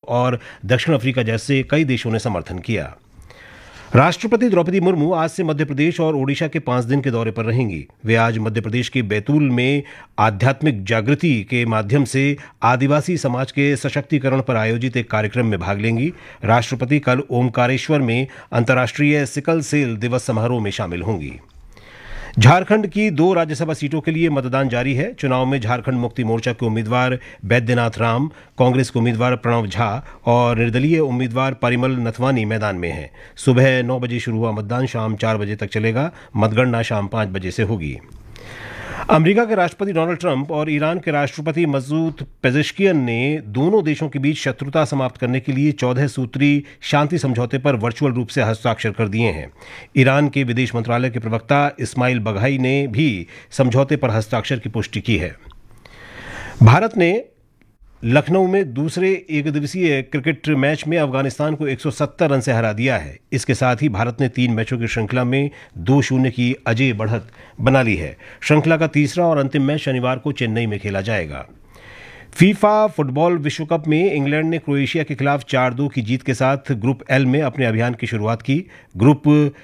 और दक्षिण अफ्रीका जैसे कई देशों ने समर्थन किया। राष्ट्रपति द्रौपदी मुर्मू आज से मध्य प्रदेश और ओडिशा के 5 दिन के दौरे पर रहेंगी। वे आज मध्य प्रदेश के बैतूल में आध्यात्मिक जागृति के माध्यम से आदिवासी समाज के सशक्तिकरण पर आयोजित एक कार्यक्रम में भाग लेंगी। राष्ट्रपति कल ओमकारेश्वर में अंतर्राष्ट्रीय सिकल सेल दिवस समारोह में शामिल होंगी। झारखंड की 2 राज्यसभा सीटों के लिए मतदान जारी है। चुनाव में झारखंड मुक्ति मोर्चा के उम्मीदवार बैद्यनाथ राम, कांग्रेस के उम्मीदवार प्रणव झा और निर्दलीय उम्मीदवार परिमल नथवानी मैदान में हैं। सुबह 9 बजे शुरू हुआ मतदान शाम 4 बजे तक चलेगा। मतगणना शाम 5 बजे से होगी। अमेरिका के राष्ट्रपति डोनाल्ड ट्रंप और ईरान के राष्ट्रपति मसूद पेजेश्कियन ने दोनों देशों के बीच शत्रुता समाप्त करने के लिए 14 सूत्री शांति समझौते पर वर्चुअल रूप से हस्ताक्षर कर दिए हैं। ईरान के विदेश मंत्रालय के प्रवक्ता इस्माइल बघाई ने भी समझौते पर हस्ताक्षर की पुष्टि की है। भारत ने लखनऊ में दूसरे एकदिवसीय क्रिकेट मैच में अफगानिस्तान को 170 रन से हरा दिया है। इसके साथ ही भारत ने 3 मैचों की श्रृंखला में 2-0 की अजेय बढ़त बना ली है। श्रृंखला का तीसरा और अंतिम मैच शनिवार को चेन्नई में खेला जाएगा। फीफा फुटबॉल विश्व कप में इंग्लैंड ने क्रोएशिया के खिलाफ 4-2 की जीत के साथ ग्रुप एल में अपने अभियान की शुरुआत की। ग्रुप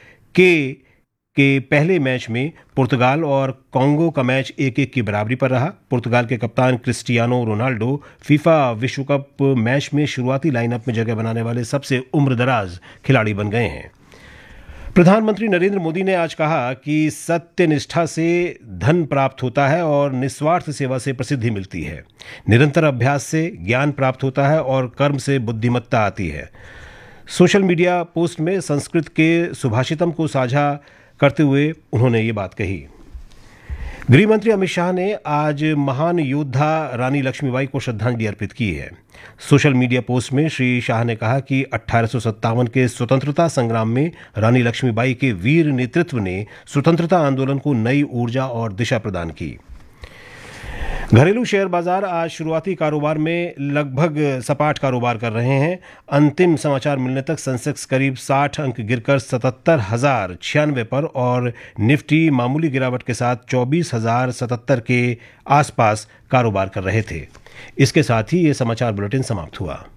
के पहले मैच में पुर्तगाल और कांगो का मैच 1-1 की बराबरी पर रहा। पुर्तगाल के कप्तान क्रिस्टियानो रोनाल्डो फीफा विश्व कप मैच में शुरुआती लाइनअप में जगह बनाने वाले सबसे उम्रदराज खिलाड़ी बन गए हैं। प्रधानमंत्री नरेंद्र मोदी ने आज कहा कि सत्य निष्ठा से धन प्राप्त होता है और निस्वार्थ सेवा से प्रसिद्धि मिलती है। निरंतर अभ्यास से ज्ञान प्राप्त होता है और कर्म से बुद्धिमत्ता आती है। सोशल मीडिया पोस्ट में संस्कृत के सुभाषितम को साझा करते हुए उन्होंने ये बात कही। गृह मंत्री अमित शाह ने आज महान योद्धा रानी लक्ष्मीबाई को श्रद्धांजलि अर्पित की है। सोशल मीडिया पोस्ट में श्री शाह ने कहा कि 1857 के स्वतंत्रता संग्राम में रानी लक्ष्मीबाई के वीर नेतृत्व ने स्वतंत्रता आंदोलन को नई ऊर्जा और दिशा प्रदान की। घरेलू शेयर बाजार आज शुरुआती कारोबार में लगभग सपाट कारोबार कर रहे हैं। अंतिम समाचार मिलने तक सेंसेक्स करीब 60 अंक गिरकर 77,096 पर और निफ्टी मामूली गिरावट के साथ 24,077 के आसपास कारोबार कर रहे थे। इसके साथ ही ये समाचार बुलेटिन समाप्त हुआ।